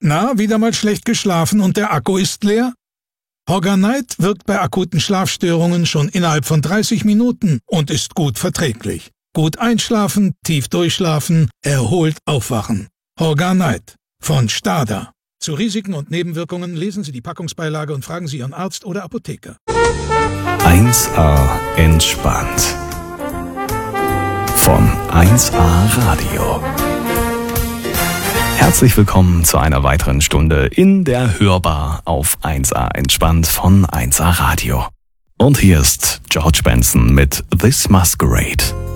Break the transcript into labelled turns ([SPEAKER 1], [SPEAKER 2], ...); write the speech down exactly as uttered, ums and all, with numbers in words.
[SPEAKER 1] Na, wieder mal schlecht geschlafen und der Akku ist leer? Horganite wirkt bei akuten Schlafstörungen schon innerhalb von dreißig Minuten und ist gut verträglich. Gut einschlafen, tief durchschlafen, erholt aufwachen. Horganite von Stada. Zu Risiken und Nebenwirkungen lesen Sie die Packungsbeilage und fragen Sie Ihren Arzt oder Apotheker.
[SPEAKER 2] eins A entspannt. Von eins A Radio. Herzlich willkommen zu einer weiteren Stunde in der Hörbar auf eins A entspannt von eins A Radio. Und hier ist George Benson mit This Masquerade.